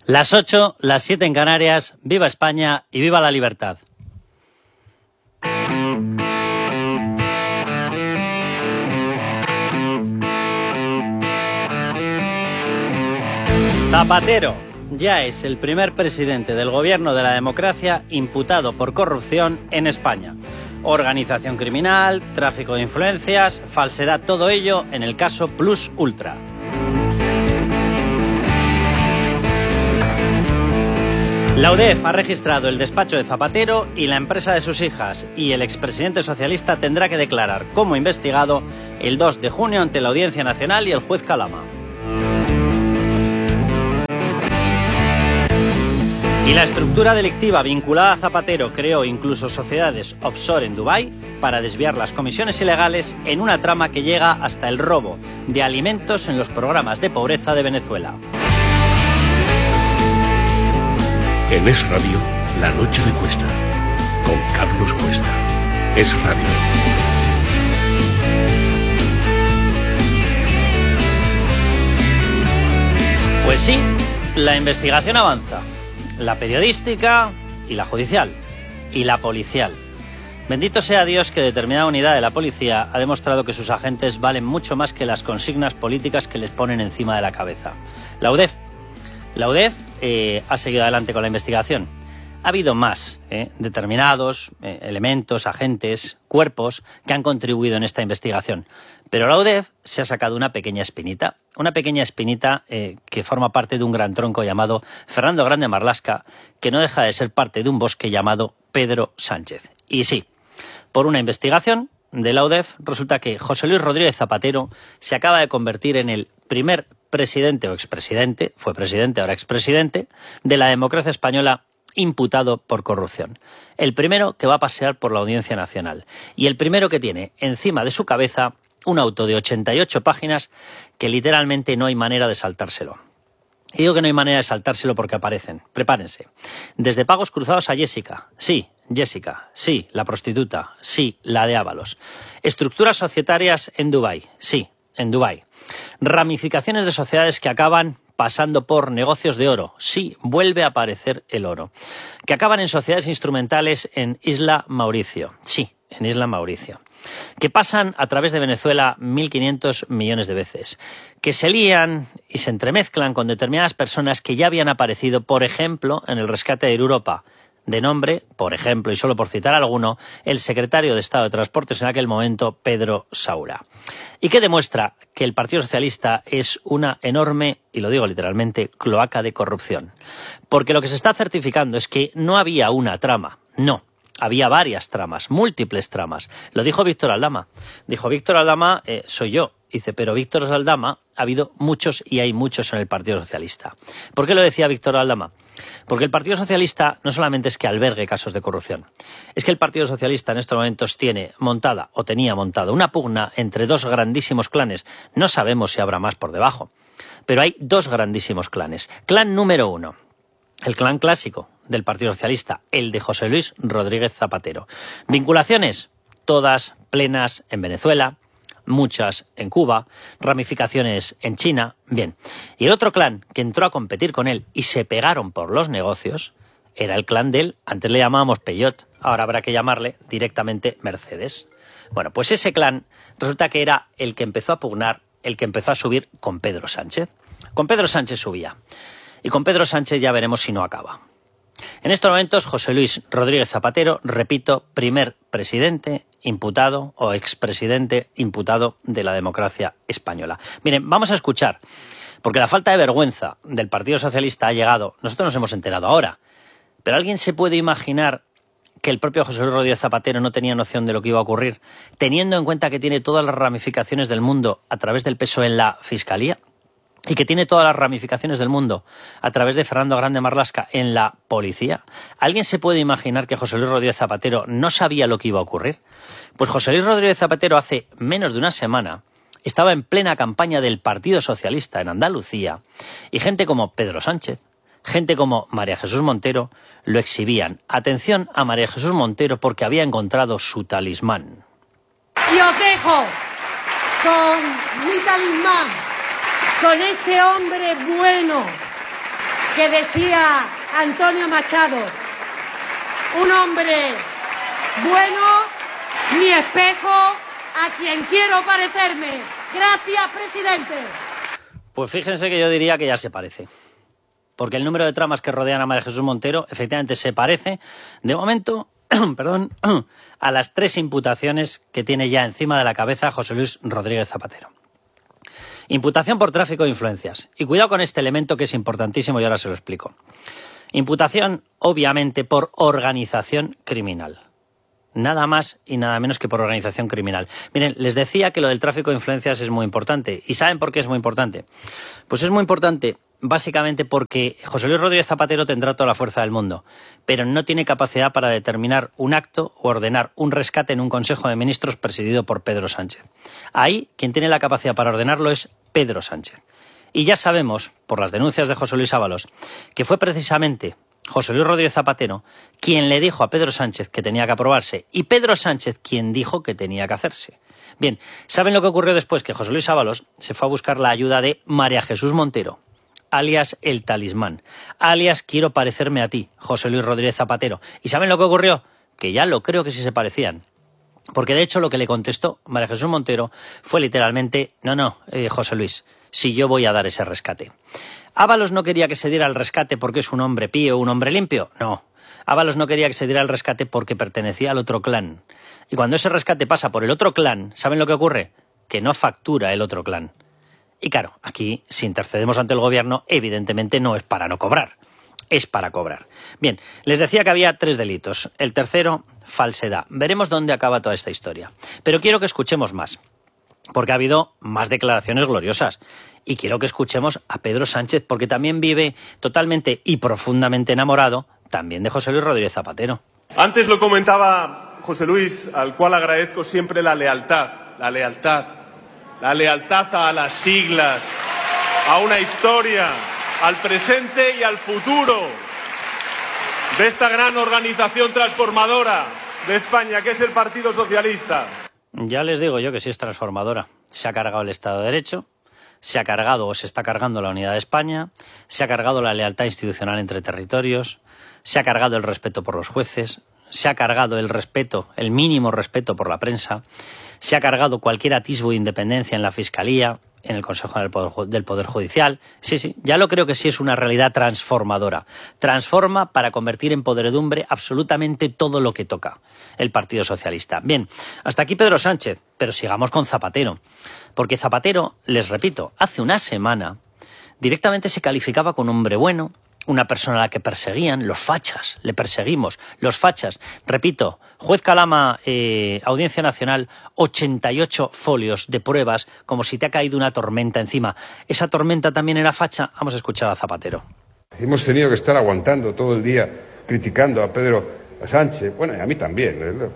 Las 8, las 7 en Canarias. ¡Viva España y viva la libertad! Zapatero ya es el primer presidente del gobierno de la democracia imputado por corrupción en España. Organización criminal, tráfico de influencias, falsedad, todo ello en el caso Plus Ultra. La UDEF ha registrado el despacho de Zapatero y la empresa de sus hijas, y el expresidente socialista tendrá que declarar como investigado el 2 de junio ante la Audiencia Nacional y el juez Calama. Y la estructura delictiva vinculada a Zapatero creó incluso sociedades offshore en Dubái para desviar las comisiones ilegales en una trama que llega hasta el robo de alimentos en los programas de pobreza de Venezuela. En Es Radio, La Noche de Cuesta, con Carlos Cuesta. Es Radio. Pues sí, la investigación avanza. La periodística y la judicial. Y la policial. Bendito sea Dios que determinada unidad de la policía ha demostrado que sus agentes valen mucho más que las consignas políticas que les ponen encima de la cabeza. La UDEF ha seguido adelante con la investigación. Ha habido más determinados elementos, agentes, cuerpos que han contribuido en esta investigación. Pero la UDEF se ha sacado una pequeña espinita que forma parte de un gran tronco llamado Fernando Grande Marlaska, que no deja de ser parte de un bosque llamado Pedro Sánchez. Y sí, por una investigación de la UDEF resulta que José Luis Rodríguez Zapatero se acaba de convertir en el primer presidente o expresidente, fue presidente, ahora expresidente, de la democracia española imputado por corrupción. El primero que va a pasear por la Audiencia Nacional y el primero que tiene encima de su cabeza un auto de 88 páginas que literalmente no hay manera de saltárselo. Y digo que no hay manera de saltárselo porque aparecen. Prepárense. Desde pagos cruzados a Jessica. Sí, Jessica. Sí, la prostituta. Sí, la de Ábalos. Estructuras societarias en Dubái. Sí, en Dubái. Ramificaciones de sociedades que acaban pasando por negocios de oro. Sí, vuelve a aparecer el oro. Que acaban en sociedades instrumentales en Isla Mauricio. Sí, en Isla Mauricio. Que pasan a través de Venezuela 1.500 millones de veces. Que se lían y se entremezclan con determinadas personas que ya habían aparecido, por ejemplo, en el rescate de Europa. De nombre, por ejemplo, y solo por citar alguno, el secretario de Estado de Transportes en aquel momento, Pedro Saura. Y que demuestra que el Partido Socialista es una enorme, y lo digo literalmente, cloaca de corrupción. Porque lo que se está certificando es que no había una trama, no. Había varias tramas, múltiples tramas. Lo dijo Víctor Aldama. Dijo, Víctor Aldama soy yo. Dice, pero Víctor Aldama ha habido muchos y hay muchos en el Partido Socialista. ¿Por qué lo decía Víctor Aldama? Porque el Partido Socialista no solamente es que albergue casos de corrupción, es que el Partido Socialista en estos momentos tiene montada o tenía montada una pugna entre dos grandísimos clanes. No sabemos si habrá más por debajo, pero hay dos grandísimos clanes. Clan número 1, el clan clásico del Partido Socialista, el de José Luis Rodríguez Zapatero. Vinculaciones, todas plenas en Venezuela, muchas en Cuba, ramificaciones en China, bien. Y el otro clan que entró a competir con él y se pegaron por los negocios era el clan del, antes le llamábamos Peyot, ahora habrá que llamarle directamente Mercedes. Bueno, pues ese clan resulta que era el que empezó a pugnar, el que empezó a subir con Pedro Sánchez. Con Pedro Sánchez subía. Y con Pedro Sánchez ya veremos si no acaba. En estos momentos, José Luis Rodríguez Zapatero, repito, primer presidente imputado o expresidente imputado de la democracia española. Miren, vamos a escuchar, porque la falta de vergüenza del Partido Socialista ha llegado, nosotros nos hemos enterado ahora, pero ¿alguien se puede imaginar que el propio José Luis Rodríguez Zapatero no tenía noción de lo que iba a ocurrir, teniendo en cuenta que tiene todas las ramificaciones del mundo a través del PSOE en la Fiscalía? Y que tiene todas las ramificaciones del mundo a través de Fernando Grande Marlaska en la policía. ¿Alguien se puede imaginar que José Luis Rodríguez Zapatero no sabía lo que iba a ocurrir? Pues José Luis Rodríguez Zapatero hace menos de una semana estaba en plena campaña del Partido Socialista en Andalucía y gente como Pedro Sánchez, gente como María Jesús Montero lo exhibían. Atención a María Jesús Montero porque había encontrado su talismán. Y os dejo con mi talismán, con este hombre bueno, que decía Antonio Machado, un hombre bueno, mi espejo, a quien quiero parecerme. Gracias, presidente. Pues fíjense que yo diría que ya se parece. Porque el número de tramas que rodean a María Jesús Montero efectivamente se parece, de momento, a las 3 imputaciones que tiene ya encima de la cabeza José Luis Rodríguez Zapatero. Imputación por tráfico de influencias. Y cuidado con este elemento que es importantísimo y ahora se lo explico. Imputación, obviamente, por organización criminal. Nada más y nada menos que por organización criminal. Miren, les decía que lo del tráfico de influencias es muy importante. ¿Y saben por qué es muy importante? Pues es muy importante básicamente porque José Luis Rodríguez Zapatero tendrá toda la fuerza del mundo, pero no tiene capacidad para determinar un acto o ordenar un rescate en un Consejo de Ministros presidido por Pedro Sánchez. Ahí, quien tiene la capacidad para ordenarlo es Pedro Sánchez. Y ya sabemos, por las denuncias de José Luis Ábalos, que fue precisamente José Luis Rodríguez Zapatero quien le dijo a Pedro Sánchez que tenía que aprobarse y Pedro Sánchez quien dijo que tenía que hacerse. Bien, ¿saben lo que ocurrió después? Que José Luis Ábalos se fue a buscar la ayuda de María Jesús Montero, alias El Talismán, alias Quiero parecerme a ti, José Luis Rodríguez Zapatero. ¿Y saben lo que ocurrió? Que ya lo creo que sí se parecían. Porque de hecho lo que le contestó María Jesús Montero fue literalmente, no, José Luis, si yo voy a dar ese rescate. ¿Ábalos no quería que se diera el rescate porque es un hombre pío, un hombre limpio? No. Ábalos no quería que se diera el rescate porque pertenecía al otro clan. Y cuando ese rescate pasa por el otro clan, ¿saben lo que ocurre? Que no factura el otro clan. Y claro, aquí, si intercedemos ante el gobierno, evidentemente no es para no cobrar, es para cobrar. Bien, les decía que había 3 delitos. El tercero, falsedad. Veremos dónde acaba toda esta historia. Pero quiero que escuchemos más, porque ha habido más declaraciones gloriosas. Y quiero que escuchemos a Pedro Sánchez, porque también vive totalmente y profundamente enamorado también de José Luis Rodríguez Zapatero. Antes lo comentaba José Luis, al cual agradezco siempre la lealtad a las siglas, a una historia, al presente y al futuro de esta gran organización transformadora de España, que es el Partido Socialista. Ya les digo yo que sí es transformadora. Se ha cargado el Estado de Derecho, se ha cargado o se está cargando la unidad de España, se ha cargado la lealtad institucional entre territorios, se ha cargado el respeto por los jueces, se ha cargado el respeto, el mínimo respeto por la prensa, se ha cargado cualquier atisbo de independencia en la Fiscalía, en el Consejo del Poder Judicial. Sí, ya lo creo que sí es una realidad transformadora. Transforma para convertir en podredumbre absolutamente todo lo que toca el Partido Socialista. Bien, hasta aquí Pedro Sánchez, pero sigamos con Zapatero. Porque Zapatero, les repito, hace una semana directamente se calificaba con hombre bueno, una persona a la que perseguían, los fachas, le perseguimos, los fachas. Repito, juez Calama, Audiencia Nacional, 88 folios de pruebas, como si te ha caído una tormenta encima. ¿Esa tormenta también era facha? Vamos a escuchar a Zapatero. Hemos tenido que estar aguantando todo el día, criticando a Pedro Sánchez, bueno, y a mí también.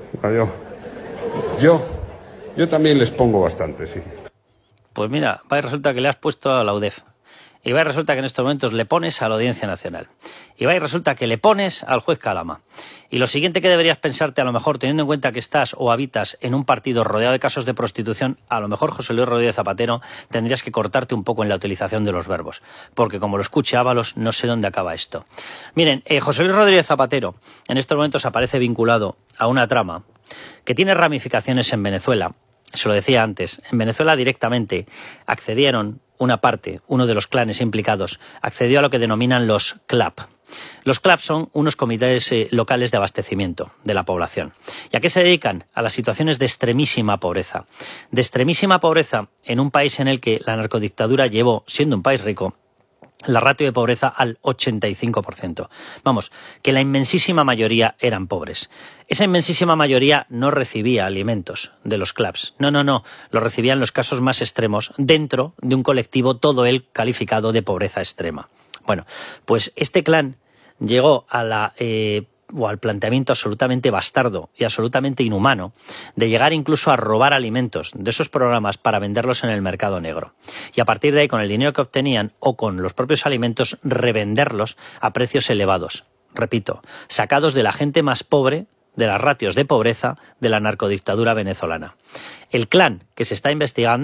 Yo también les pongo bastante, sí. Pues mira, resulta que le has puesto a la UDEF. Y va y resulta que en estos momentos le pones a la Audiencia Nacional. Y va y resulta que le pones al juez Calama. Y lo siguiente que deberías pensarte, a lo mejor, teniendo en cuenta que estás o habitas en un partido rodeado de casos de prostitución, a lo mejor, José Luis Rodríguez Zapatero, tendrías que cortarte un poco en la utilización de los verbos. Porque como lo escuche Ábalos, no sé dónde acaba esto. Miren, José Luis Rodríguez Zapatero en estos momentos aparece vinculado a una trama que tiene ramificaciones en Venezuela. Se lo decía antes, en Venezuela directamente accedieron una parte, uno de los clanes implicados, accedió a lo que denominan los CLAP. Los CLAP son unos comités locales de abastecimiento de la población. ¿Y a qué se dedican? A las situaciones de extremísima pobreza. De extremísima pobreza en un país en el que la narcodictadura llevó, siendo un país rico, la ratio de pobreza al 85%. Vamos, que la inmensísima mayoría eran pobres. Esa inmensísima mayoría no recibía alimentos de los CLAPs. No. Lo recibían en los casos más extremos dentro de un colectivo todo él calificado de pobreza extrema. Bueno, pues este clan llegó a al planteamiento absolutamente bastardo y absolutamente inhumano de llegar incluso a robar alimentos de esos programas para venderlos en el mercado negro. Y a partir de ahí, con el dinero que obtenían o con los propios alimentos, revenderlos a precios elevados. Repito, sacados de la gente más pobre, de las ratios de pobreza de la narcodictadura venezolana. El clan que se está investigando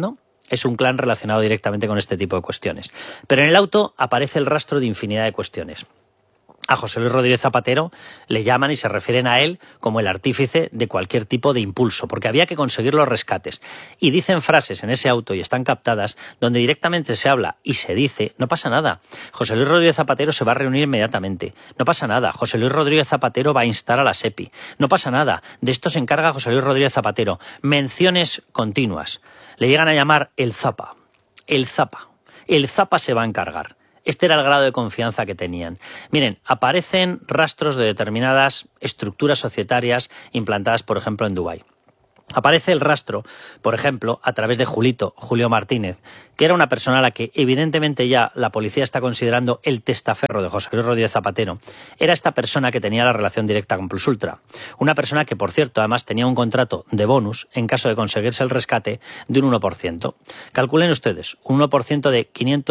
es un clan relacionado directamente con este tipo de cuestiones. Pero en el auto aparece el rastro de infinidad de cuestiones. A José Luis Rodríguez Zapatero le llaman y se refieren a él como el artífice de cualquier tipo de impulso, porque había que conseguir los rescates. Y dicen frases en ese auto, y están captadas, donde directamente se habla y se dice, no pasa nada, José Luis Rodríguez Zapatero se va a reunir inmediatamente, no pasa nada, José Luis Rodríguez Zapatero va a instar a la SEPI, no pasa nada, de esto se encarga José Luis Rodríguez Zapatero. Menciones continuas. Le llegan a llamar el Zapa. El Zapa. El Zapa se va a encargar. Este era el grado de confianza que tenían. Miren, aparecen rastros de determinadas estructuras societarias implantadas, por ejemplo, en Dubái. Aparece el rastro, por ejemplo, a través de Julio Martínez, que era una persona a la que evidentemente ya la policía está considerando el testaferro de José Luis Rodríguez Zapatero. Era esta persona que tenía la relación directa con Plus Ultra. Una persona que, por cierto, además tenía un contrato de bonus en caso de conseguirse el rescate de un 1%. Calculen ustedes, un 1% de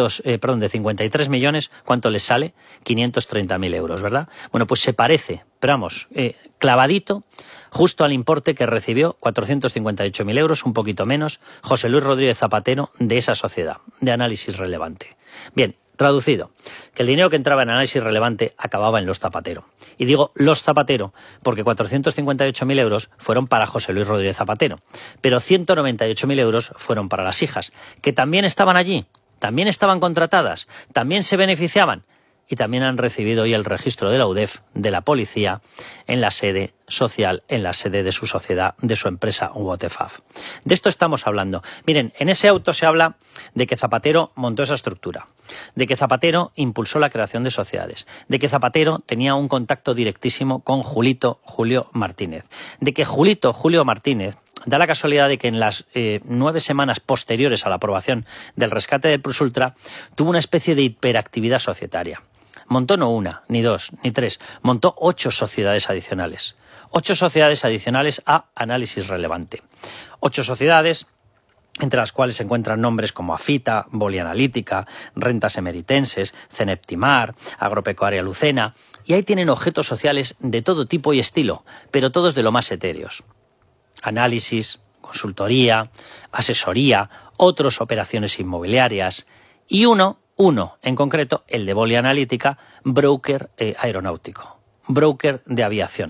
53 millones, ¿cuánto les sale? 530.000 euros, ¿verdad? Bueno, pues se parece, pero vamos, clavadito, justo al importe que recibió, 458.000 euros, un poquito menos, José Luis Rodríguez Zapatero de esa sociedad, de Análisis Relevante. Bien, traducido, que el dinero que entraba en Análisis Relevante acababa en los Zapatero. Y digo los Zapatero porque 458.000 euros fueron para José Luis Rodríguez Zapatero, pero 198.000 euros fueron para las hijas, que también estaban allí, también estaban contratadas, también se beneficiaban, y también han recibido hoy el registro de la UDEF, de la policía, en la sede social, en la sede de su sociedad, de su empresa UOTEFAF. De esto estamos hablando. Miren, en ese auto se habla de que Zapatero montó esa estructura, de que Zapatero impulsó la creación de sociedades, de que Zapatero tenía un contacto directísimo con Julio Martínez, de que Julio Martínez da la casualidad de que en las 9 semanas posteriores a la aprobación del rescate del Plus Ultra tuvo una especie de hiperactividad societaria. Montó no una, ni dos, ni tres, montó 8 sociedades adicionales. 8 sociedades adicionales a Análisis Relevante. 8 sociedades entre las cuales se encuentran nombres como Afita, Bolianalítica, Rentas Emeritenses, Ceneptimar, Agropecuaria Lucena, y ahí tienen objetos sociales de todo tipo y estilo, pero todos de lo más etéreos. Análisis, consultoría, asesoría, otras operaciones inmobiliarias y uno en concreto, el de Bolianalítica, broker aeronáutico, broker de aviación.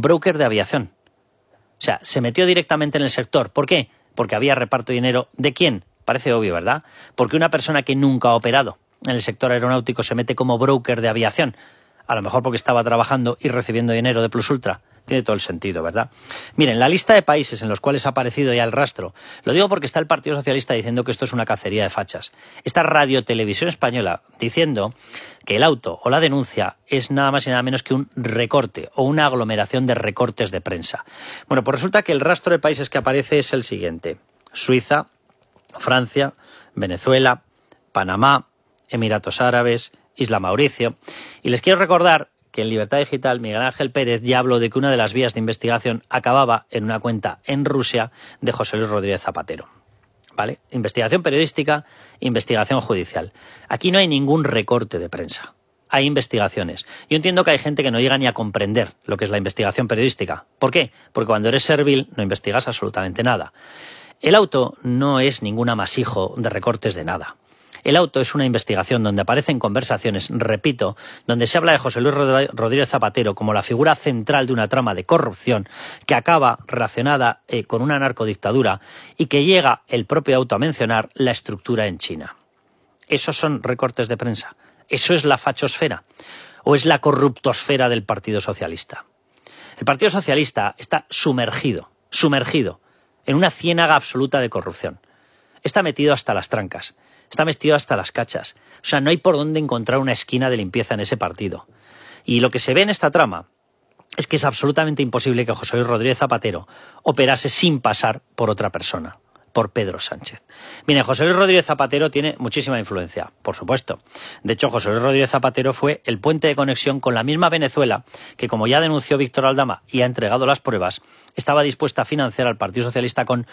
O sea, se metió directamente en el sector. ¿Por qué? Porque había reparto de dinero. ¿De quién? Parece obvio, ¿verdad? Porque una persona que nunca ha operado en el sector aeronáutico se mete como broker de aviación. A lo mejor porque estaba trabajando y recibiendo dinero de Plus Ultra. Tiene todo el sentido, ¿verdad? Miren, la lista de países en los cuales ha aparecido ya el rastro, lo digo porque está el Partido Socialista diciendo que esto es una cacería de fachas. Está Radio Televisión Española diciendo que el auto o la denuncia es nada más y nada menos que un recorte o una aglomeración de recortes de prensa. Bueno, pues resulta que el rastro de países que aparece es el siguiente: Suiza, Francia, Venezuela, Panamá, Emiratos Árabes, Isla Mauricio. Y les quiero recordar que en Libertad Digital Miguel Ángel Pérez ya habló de que una de las vías de investigación acababa en una cuenta en Rusia de José Luis Rodríguez Zapatero. ¿Vale? Investigación periodística, investigación judicial. Aquí no hay ningún recorte de prensa. Hay investigaciones. Yo entiendo que hay gente que no llega ni a comprender lo que es la investigación periodística. ¿Por qué? Porque cuando eres servil no investigas absolutamente nada. El auto no es ningún amasijo de recortes de nada. El auto es una investigación donde aparecen conversaciones, repito, donde se habla de José Luis Rodríguez Zapatero como la figura central de una trama de corrupción que acaba relacionada con una narcodictadura y que llega el propio auto a mencionar la estructura en China. ¿Esos son recortes de prensa? ¿Eso es la fachosfera? ¿O es la corruptosfera del Partido Socialista? El Partido Socialista está sumergido en una ciénaga absoluta de corrupción. Está metido hasta las trancas. Está metido hasta las cachas. O sea, no hay por dónde encontrar una esquina de limpieza en ese partido. Y lo que se ve en esta trama es que es absolutamente imposible que José Luis Rodríguez Zapatero operase sin pasar por otra persona, por Pedro Sánchez. Miren, José Luis Rodríguez Zapatero tiene muchísima influencia, por supuesto. De hecho, José Luis Rodríguez Zapatero fue el puente de conexión con la misma Venezuela que, como ya denunció Víctor Aldama y ha entregado las pruebas, estaba dispuesta a financiar al Partido Socialista con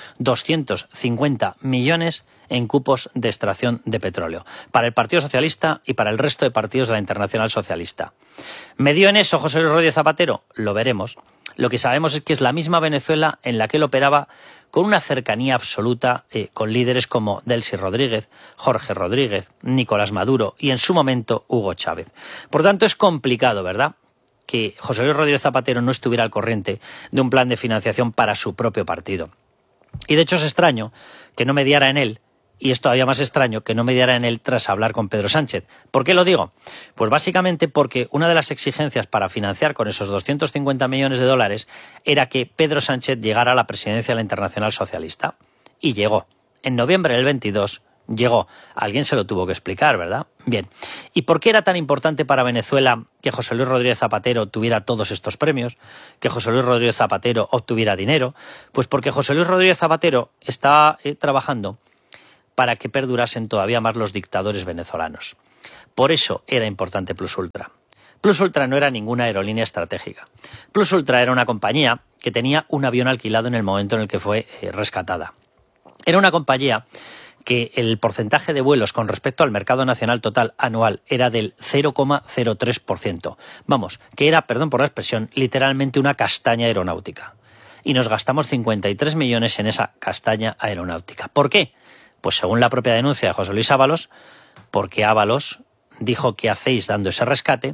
250 millones en cupos de extracción de petróleo, para el Partido Socialista y para el resto de partidos de la Internacional Socialista. ¿Me dio en eso José Luis Rodríguez Zapatero? Lo veremos. Lo que sabemos es que es la misma Venezuela en la que él operaba con una cercanía absoluta con líderes como Delcy Rodríguez, Jorge Rodríguez, Nicolás Maduro y en su momento Hugo Chávez. Por tanto, es complicado, ¿verdad?, que José Luis Rodríguez Zapatero no estuviera al corriente de un plan de financiación para su propio partido. Y de hecho es extraño que no mediara en él, y es todavía más extraño que no mediara en él tras hablar con Pedro Sánchez. ¿Por qué lo digo? Pues básicamente porque una de las exigencias para financiar con esos 250 millones de dólares era que Pedro Sánchez llegara a la presidencia de la Internacional Socialista. Y llegó. En noviembre del 22 llegó. Alguien se lo tuvo que explicar, ¿verdad? Bien. ¿Y por qué era tan importante para Venezuela que José Luis Rodríguez Zapatero tuviera todos estos premios? Que José Luis Rodríguez Zapatero obtuviera dinero. Pues porque José Luis Rodríguez Zapatero estaba trabajando para que perdurasen todavía más los dictadores venezolanos. Por eso era importante Plus Ultra. Plus Ultra no era ninguna aerolínea estratégica. Plus Ultra era una compañía que tenía un avión alquilado en el momento en el que fue rescatada. Era una compañía que el porcentaje de vuelos con respecto al mercado nacional total anual era del 0,03%. Vamos, que era, perdón por la expresión, literalmente una castaña aeronáutica. Y nos gastamos 53 millones en esa castaña aeronáutica. ¿Por qué? Pues según la propia denuncia de José Luis Ábalos, porque Ábalos dijo ¿qué hacéis dando ese rescate?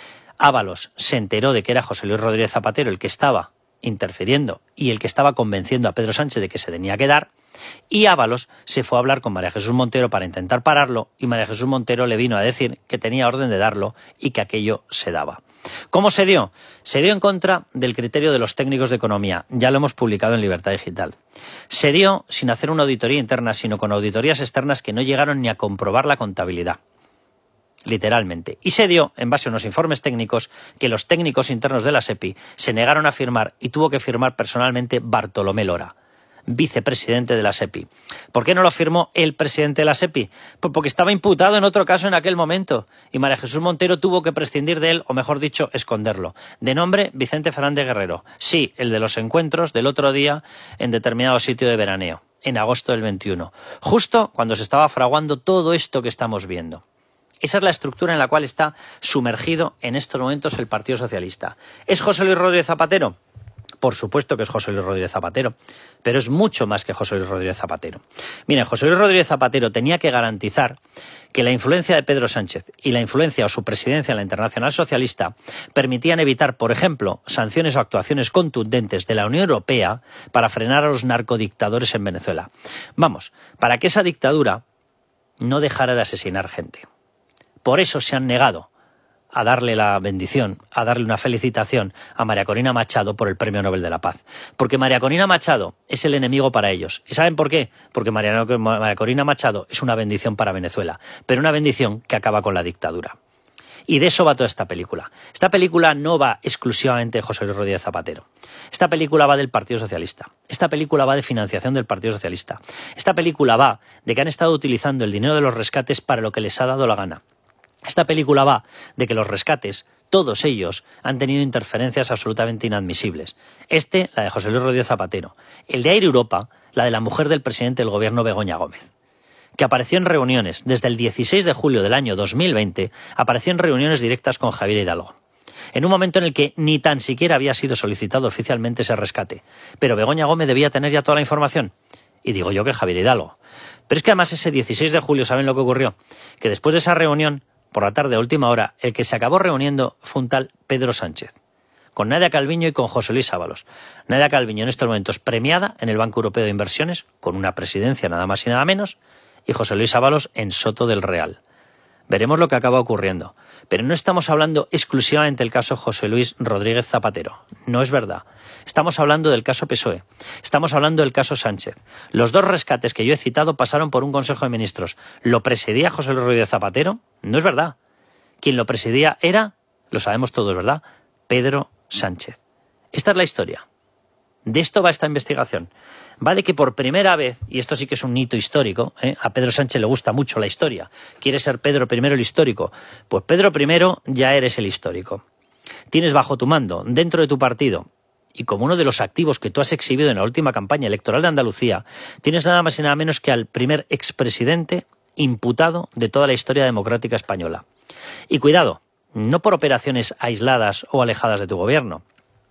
Ábalos se enteró de que era José Luis Rodríguez Zapatero el que estaba interfiriendo y el que estaba convenciendo a Pedro Sánchez de que se tenía que dar, y Ábalos se fue a hablar con María Jesús Montero para intentar pararlo, y María Jesús Montero le vino a decir que tenía orden de darlo y que aquello se daba. ¿Cómo se dio? Se dio en contra del criterio de los técnicos de economía. Ya lo hemos publicado en Libertad Digital. Se dio sin hacer una auditoría interna, sino con auditorías externas que no llegaron ni a comprobar la contabilidad. Literalmente. Y se dio, en base a unos informes técnicos, que los técnicos internos de la SEPI se negaron a firmar y tuvo que firmar personalmente Bartolomé Lora, vicepresidente de la SEPI. ¿Por qué no lo firmó el presidente de la SEPI? Pues porque estaba imputado en otro caso en aquel momento y María Jesús Montero tuvo que prescindir de él, o mejor dicho, esconderlo. De nombre, Vicente Fernández Guerrero. Sí, el de los encuentros del otro día en determinado sitio de veraneo, en agosto del 21. Justo cuando se estaba fraguando todo esto que estamos viendo. Esa es la estructura en la cual está sumergido en estos momentos el Partido Socialista. ¿Es José Luis Rodríguez Zapatero? Por supuesto que es José Luis Rodríguez Zapatero, pero es mucho más que José Luis Rodríguez Zapatero. Miren, José Luis Rodríguez Zapatero tenía que garantizar que la influencia de Pedro Sánchez y la influencia o su presidencia en la Internacional Socialista permitían evitar, por ejemplo, sanciones o actuaciones contundentes de la Unión Europea para frenar a los narcodictadores en Venezuela. Vamos, para que esa dictadura no dejara de asesinar gente. Por eso se han negado a darle la bendición, a darle una felicitación a María Corina Machado por el Premio Nobel de la Paz. Porque María Corina Machado es el enemigo para ellos. ¿Y saben por qué? Porque María Corina Machado es una bendición para Venezuela, pero una bendición que acaba con la dictadura. Y de eso va toda esta película. Esta película no va exclusivamente de José Luis Rodríguez Zapatero. Esta película va del Partido Socialista. Esta película va de financiación del Partido Socialista. Esta película va de que han estado utilizando el dinero de los rescates para lo que les ha dado la gana. Esta película va de que los rescates, todos ellos, han tenido interferencias absolutamente inadmisibles. La de José Luis Rodríguez Zapatero. El de Air Europa, la de la mujer del presidente del gobierno, Begoña Gómez, que apareció en reuniones desde el 16 de julio del año 2020, apareció en reuniones directas con Javier Hidalgo. En un momento en el que ni tan siquiera había sido solicitado oficialmente ese rescate. Pero Begoña Gómez debía tener ya toda la información. Y digo yo que Javier Hidalgo. Pero es que además ese 16 de julio, ¿saben lo que ocurrió? Que después de esa reunión, por la tarde a última hora, el que se acabó reuniendo fue un tal Pedro Sánchez, con Nadia Calviño y con José Luis Ábalos. Nadia Calviño en estos momentos premiada en el Banco Europeo de Inversiones, con una presidencia nada más y nada menos, y José Luis Ábalos en Soto del Real. Veremos lo que acaba ocurriendo. Pero no estamos hablando exclusivamente del caso José Luis Rodríguez Zapatero. No es verdad. Estamos hablando del caso PSOE. Estamos hablando del caso Sánchez. Los dos rescates que yo he citado pasaron por un Consejo de Ministros. ¿Lo presidía José Luis Rodríguez Zapatero? No es verdad. Quien lo presidía era, lo sabemos todos, ¿verdad?, Pedro Sánchez. Esta es la historia. De esto va esta investigación. Va de que por primera vez, y esto sí que es un hito histórico, a Pedro Sánchez le gusta mucho la historia, quiere ser Pedro I el histórico, pues Pedro I ya eres el histórico. Tienes bajo tu mando, dentro de tu partido, y como uno de los activos que tú has exhibido en la última campaña electoral de Andalucía, tienes nada más y nada menos que al primer expresidente imputado de toda la historia democrática española. Y cuidado, no por operaciones aisladas o alejadas de tu gobierno.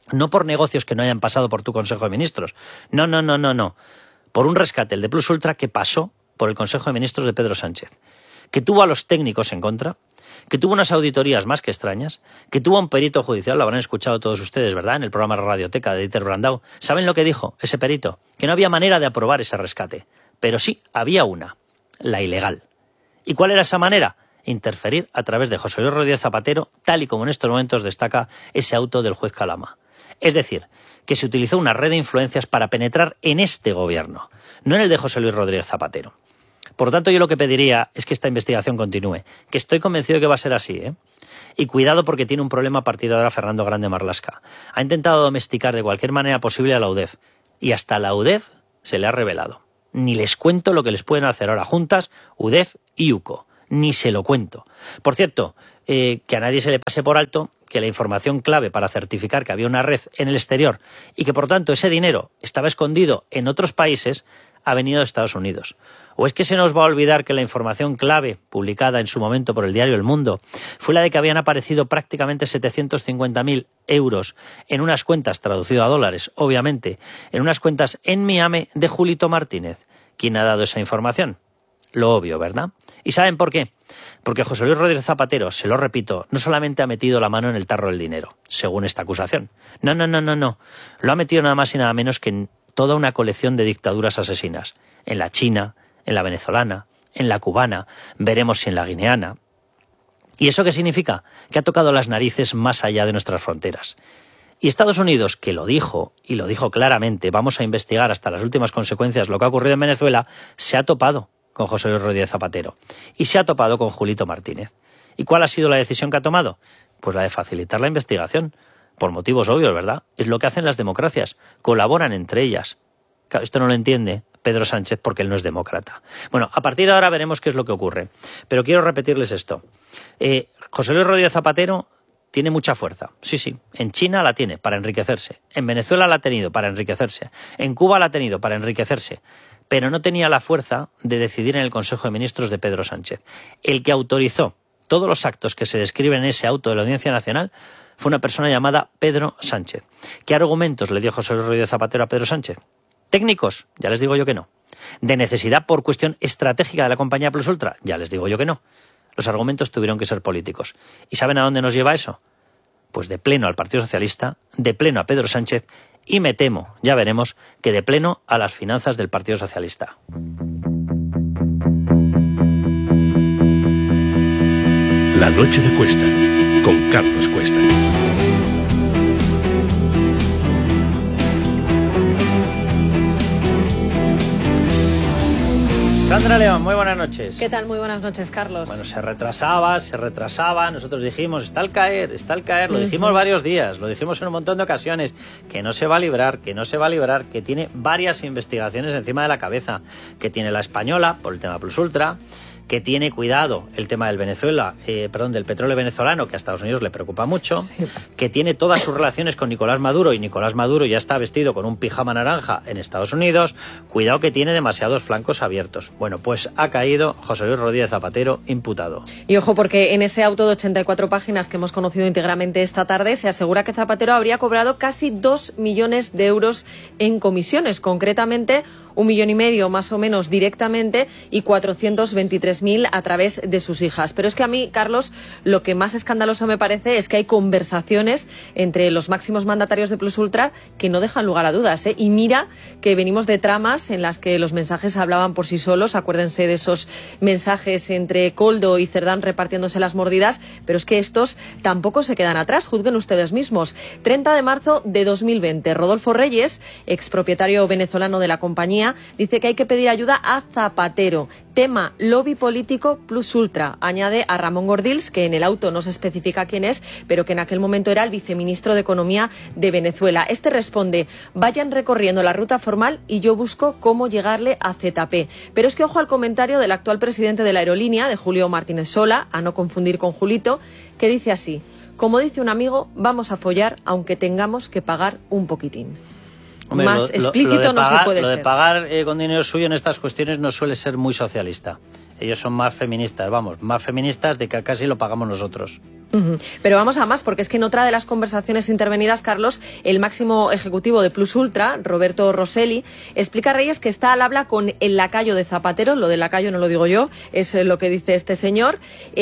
No por negocios que no hayan pasado por tu Consejo de Ministros. No. Por un rescate, el de Plus Ultra, que pasó por el Consejo de Ministros de Pedro Sánchez, que tuvo a los técnicos en contra, que tuvo unas auditorías más que extrañas, que tuvo un perito judicial, lo habrán escuchado todos ustedes, ¿verdad?, en el programa Radioteca de Dieter Brandau. ¿Saben lo que dijo ese perito? Que no había manera de aprobar ese rescate. Pero sí, había una, la ilegal. ¿Y cuál era esa manera? Interferir a través de José Luis Rodríguez Zapatero, tal y como en estos momentos destaca ese auto del juez Calama. Es decir, que se utilizó una red de influencias para penetrar en este gobierno, no en el de José Luis Rodríguez Zapatero. Por lo tanto, yo lo que pediría es que esta investigación continúe, que estoy convencido de que va a ser así, ¿eh? Y cuidado, porque tiene un problema a partir de ahora Fernando Grande Marlaska. Ha intentado domesticar de cualquier manera posible a la UDEF, y hasta la UDEF se le ha revelado. Ni les cuento lo que les pueden hacer ahora juntas, UDEF y UCO. Ni se lo cuento. Por cierto, que a nadie se le pase por alto que la información clave para certificar que había una red en el exterior y que por tanto ese dinero estaba escondido en otros países ha venido de Estados Unidos. ¿O es que se nos va a olvidar que la información clave publicada en su momento por el diario El Mundo fue la de que habían aparecido prácticamente 750.000 euros en unas cuentas, traducido a dólares, obviamente, en unas cuentas en Miami de Julito Martínez? ¿Quién ha dado esa información? Lo obvio, ¿verdad? ¿Y saben por qué? Porque José Luis Rodríguez Zapatero, se lo repito, no solamente ha metido la mano en el tarro del dinero, según esta acusación. No. Lo ha metido nada más y nada menos que en toda una colección de dictaduras asesinas. En la china, en la venezolana, en la cubana, veremos si en la guineana. ¿Y eso qué significa? Que ha tocado las narices más allá de nuestras fronteras. Y Estados Unidos, que lo dijo, y lo dijo claramente, vamos a investigar hasta las últimas consecuencias lo que ha ocurrido en Venezuela, se ha topado con José Luis Rodríguez Zapatero y se ha topado con Julito Martínez. ¿Y cuál ha sido la decisión que ha tomado? Pues la de facilitar la investigación, por motivos obvios, ¿verdad? Es lo que hacen las democracias, colaboran entre ellas. Claro, esto no lo entiende Pedro Sánchez porque él no es demócrata. Bueno, a partir de ahora veremos qué es lo que ocurre, pero quiero repetirles esto. José Luis Rodríguez Zapatero tiene mucha fuerza, sí, en China la tiene para enriquecerse, en Venezuela la ha tenido para enriquecerse, en Cuba la ha tenido para enriquecerse, pero no tenía la fuerza de decidir en el Consejo de Ministros de Pedro Sánchez. El que autorizó todos los actos que se describen en ese auto de la Audiencia Nacional fue una persona llamada Pedro Sánchez. ¿Qué argumentos le dio José Luis Rodríguez Zapatero a Pedro Sánchez? ¿Técnicos? Ya les digo yo que no. ¿De necesidad por cuestión estratégica de la compañía Plus Ultra? Ya les digo yo que no. Los argumentos tuvieron que ser políticos. ¿Y saben a dónde nos lleva eso? Pues de pleno al Partido Socialista, de pleno a Pedro Sánchez y me temo, ya veremos, que de pleno a las finanzas del Partido Socialista. La noche de Cuesta, con Carlos Cuesta. Sandra León, muy buenas noches. ¿Qué tal? Muy buenas noches, Carlos. Bueno, se retrasaba, nosotros dijimos, está al caer, lo dijimos varios días, lo dijimos en un montón de ocasiones, que no se va a librar, que tiene varias investigaciones encima de la cabeza, que tiene la española, por el tema Plus Ultra, que tiene, cuidado, el tema del del petróleo venezolano, que a Estados Unidos le preocupa mucho, sí, que tiene todas sus relaciones con Nicolás Maduro, y Nicolás Maduro ya está vestido con un pijama naranja en Estados Unidos, cuidado que tiene demasiados flancos abiertos. Bueno, pues ha caído José Luis Rodríguez Zapatero imputado. Y ojo, porque en ese auto de 84 páginas que hemos conocido íntegramente esta tarde, se asegura que Zapatero habría cobrado casi 2 millones de euros en comisiones, concretamente 1,5 millones más o menos directamente y 423.000 a través de sus hijas. Pero es que a mí, Carlos, lo que más escandaloso me parece es que hay conversaciones entre los máximos mandatarios de Plus Ultra que no dejan lugar a dudas, ¿eh? Y mira que venimos de tramas en las que los mensajes hablaban por sí solos. Acuérdense de esos mensajes entre Koldo y Cerdán repartiéndose las mordidas, pero es que estos tampoco se quedan atrás. Juzguen ustedes mismos. 30 de marzo de 2020, Rodolfo Reyes, expropietario venezolano de la compañía, dice que hay que pedir ayuda a Zapatero. Tema lobby político Plus Ultra. Añade a Ramón Gordills, que en el auto no se especifica quién es, pero que en aquel momento era el viceministro de Economía de Venezuela. Este responde: vayan recorriendo la ruta formal y yo busco cómo llegarle a ZP. Pero es que ojo al comentario del actual presidente de la aerolínea, de Julio Martínez Sola, a no confundir con Julito, que dice así: como dice un amigo, vamos a follar aunque tengamos que pagar un poquitín. Hombre, más explícito no se puede ser. Lo de pagar con dinero suyo en estas cuestiones no suele ser muy socialista. Ellos son más feministas, más feministas de que casi lo pagamos nosotros. Pero vamos a más, porque es que en otra de las conversaciones intervenidas, Carlos, el máximo ejecutivo de Plus Ultra, Roberto Rosselli, explica a Reyes que está al habla con el lacayo de Zapatero, lo del lacayo no lo digo yo, es lo que dice este señor,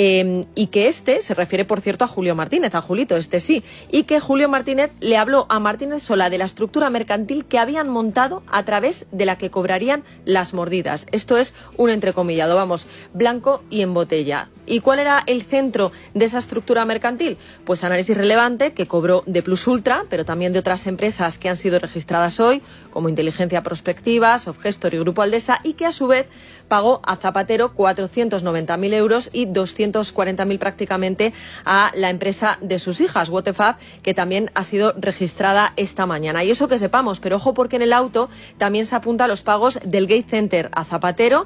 y que se refiere, por cierto, a Julio Martínez, a Julito, sí, y que Julio Martínez le habló a Martínez Sola de la estructura mercantil que habían montado a través de la que cobrarían las mordidas. Esto es un entrecomillado, vamos, blanco y en botella. ¿Y cuál era el centro de esa estructura mercantil? Pues análisis relevante que cobró de Plus Ultra, pero también de otras empresas que han sido registradas hoy, como Inteligencia Prospectiva, Softgestor y Grupo Aldesa, y que a su vez pagó a Zapatero 490.000 euros y 240.000 prácticamente a la empresa de sus hijas, Waterfab, que también ha sido registrada esta mañana. Y eso que sepamos, pero ojo porque en el auto también se apunta a los pagos del Gate Center a Zapatero,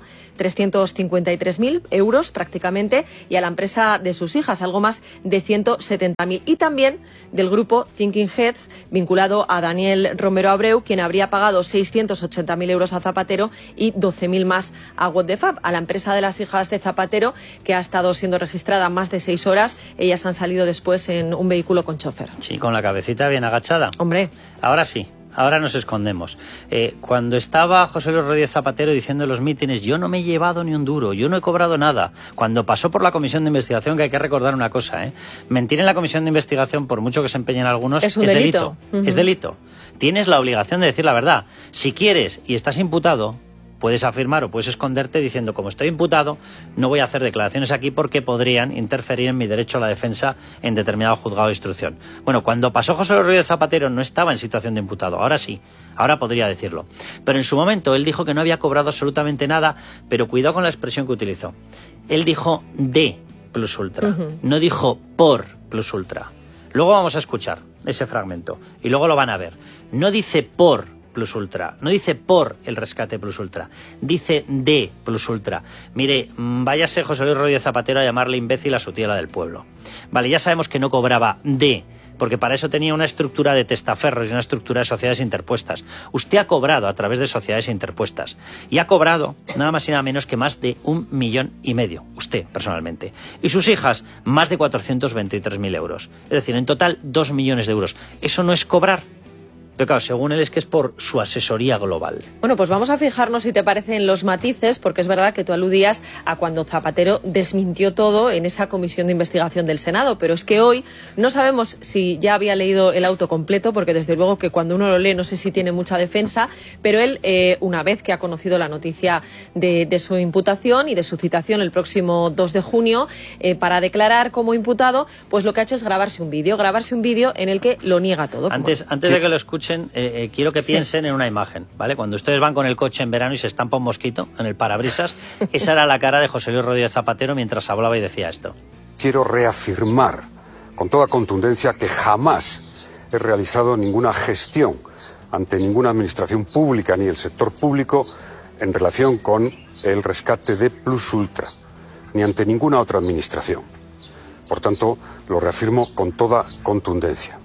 353.000 euros prácticamente, y a la empresa de sus hijas, algo más de 170.000. Y también del grupo Thinking Heads, vinculado a Daniel Romero Abreu, quien habría pagado 680.000 euros a Zapatero y 12.000 más a Waterfab, a la empresa de las hijas de Zapatero, que ha estado siendo registrada más de 6 horas. Ellas han salido después en un vehículo con chofer. Sí, con la cabecita bien agachada. Hombre. Ahora sí. Ahora nos escondemos. Cuando estaba José Luis Rodríguez Zapatero diciendo en los mítines, yo no me he llevado ni un duro, yo no he cobrado nada. Cuando pasó por la comisión de investigación, que hay que recordar una cosa, mentir en la comisión de investigación, por mucho que se empeñen algunos, es un delito. Es delito. Tienes la obligación de decir la verdad. Si quieres y estás imputado, puedes afirmar o puedes esconderte diciendo, como estoy imputado, no voy a hacer declaraciones aquí porque podrían interferir en mi derecho a la defensa en determinado juzgado de instrucción. Bueno, cuando pasó José Luis Rodríguez Zapatero no estaba en situación de imputado, ahora sí, ahora podría decirlo. Pero en su momento él dijo que no había cobrado absolutamente nada, pero cuidado con la expresión que utilizó. Él dijo de Plus Ultra, no dijo por Plus Ultra. Luego vamos a escuchar ese fragmento y luego lo van a ver. No dice por Plus Ultra, no dice por el rescate Plus Ultra, dice de Plus Ultra. Mire, váyase José Luis Rodríguez Zapatero a llamarle imbécil a su tía la del pueblo. Vale, ya sabemos que no cobraba de, porque para eso tenía una estructura de testaferros y una estructura de sociedades interpuestas. Usted ha cobrado a través de sociedades interpuestas y ha cobrado nada más y nada menos que más de 1,5 millones, usted personalmente, y sus hijas más de 423.000 euros. Es decir, en total 2 millones de euros. ¿Eso no es cobrar? Pero claro, según él es que es por su asesoría global. Bueno, pues vamos a fijarnos, si te parece, en los matices, porque es verdad que tú aludías a cuando Zapatero desmintió todo en esa comisión de investigación del Senado, pero es que hoy no sabemos si ya había leído el auto completo, porque desde luego que cuando uno lo lee no sé si tiene mucha defensa, pero él, una vez que ha conocido la noticia de su imputación y de su citación el próximo 2 de junio para declarar como imputado, pues lo que ha hecho es grabarse un vídeo en el que lo niega todo. Antes de que lo escuchen, quiero que piensen en una imagen, ¿vale? Cuando ustedes van con el coche en verano y se estampa un mosquito en el parabrisas, esa era la cara de José Luis Rodríguez Zapatero mientras hablaba y decía esto. Quiero reafirmar con toda contundencia que jamás he realizado ninguna gestión ante ninguna administración pública ni el sector público en relación con el rescate de Plus Ultra, ni ante ninguna otra administración. Por tanto, lo reafirmo con toda contundencia.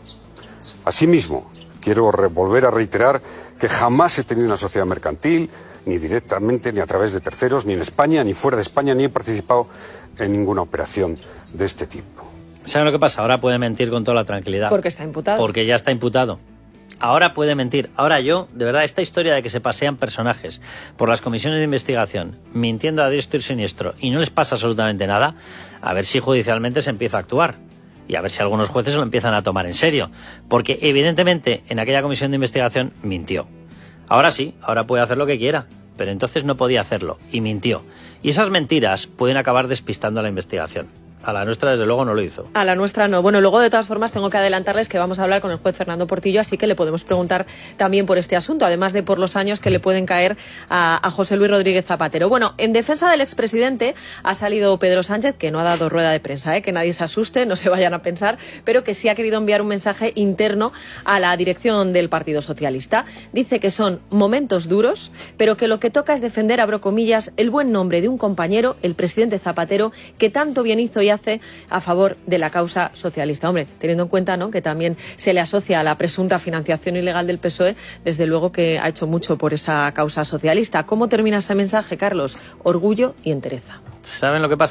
Asimismo, quiero volver a reiterar que jamás he tenido una sociedad mercantil, ni directamente, ni a través de terceros, ni en España, ni fuera de España, ni he participado en ninguna operación de este tipo. ¿Saben lo que pasa? Ahora puede mentir con toda la tranquilidad. Porque está imputado. Porque ya está imputado. Ahora puede mentir. Ahora yo, de verdad, esta historia de que se pasean personajes por las comisiones de investigación, mintiendo a diestro y siniestro, y no les pasa absolutamente nada, a ver si judicialmente se empieza a actuar. Y a ver si algunos jueces lo empiezan a tomar en serio. Porque evidentemente en aquella comisión de investigación mintió. Ahora sí, ahora puede hacer lo que quiera. Pero entonces no podía hacerlo. Y mintió. Y esas mentiras pueden acabar despistando a la investigación. A la nuestra, desde luego, no lo hizo. A la nuestra no. Bueno, luego, de todas formas, tengo que adelantarles que vamos a hablar con el juez Fernando Portillo, así que le podemos preguntar también por este asunto, además de por los años que le pueden caer a José Luis Rodríguez Zapatero. Bueno, en defensa del expresidente ha salido Pedro Sánchez, que no ha dado rueda de prensa, que nadie se asuste, no se vayan a pensar, pero que sí ha querido enviar un mensaje interno a la dirección del Partido Socialista. Dice que son momentos duros, pero que lo que toca es defender, abro comillas, el buen nombre de un compañero, el presidente Zapatero, que tanto bien hizo y hace a favor de la causa socialista. Hombre, teniendo en cuenta, ¿no?, que también se le asocia a la presunta financiación ilegal del PSOE, desde luego que ha hecho mucho por esa causa socialista. ¿Cómo termina ese mensaje, Carlos? Orgullo y entereza. ¿Saben lo que pasa?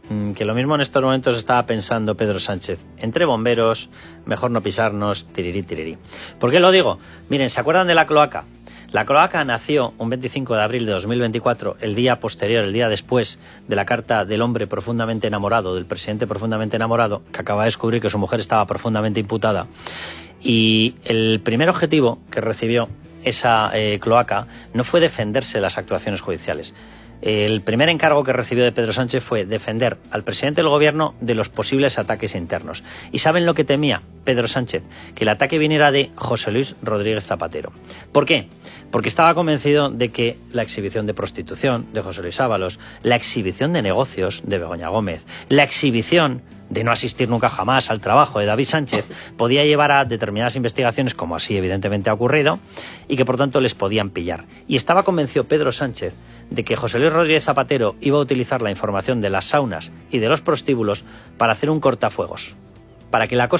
que lo mismo en estos momentos estaba pensando Pedro Sánchez. Entre bomberos, mejor no pisarnos, tirirí, tirirí. ¿Por qué lo digo? Miren, ¿se acuerdan de la cloaca? La cloaca nació un 25 de abril de 2024, el día posterior, el día después de la carta del hombre profundamente enamorado, del presidente profundamente enamorado, que acaba de descubrir que su mujer estaba profundamente imputada. Y el primer objetivo que recibió esa cloaca no fue defenderse de las actuaciones judiciales. El primer encargo que recibió de Pedro Sánchez fue defender al presidente del gobierno de los posibles ataques internos. ¿Y saben lo que temía Pedro Sánchez? Que el ataque viniera de José Luis Rodríguez Zapatero. ¿Por qué? Porque estaba convencido de que la exhibición de prostitución de José Luis Ábalos, la exhibición de negocios de Begoña Gómez, la exhibición de no asistir nunca jamás al trabajo de David Sánchez podía llevar a determinadas investigaciones, como así evidentemente ha ocurrido, y que por tanto les podían pillar. Y estaba convencido Pedro Sánchez de que José Luis Rodríguez Zapatero iba a utilizar la información de las saunas y de los prostíbulos para hacer un cortafuegos, para que la cosa